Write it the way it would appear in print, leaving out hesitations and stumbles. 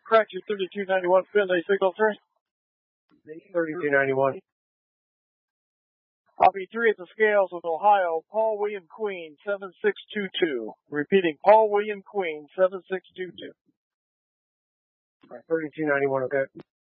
Correct, your 3291 Finley signal, sir. 3291. Copy 3 at the scales with Ohio, Paul William Queen, 7622. Repeating, Paul William Queen, 7622. 3291, okay.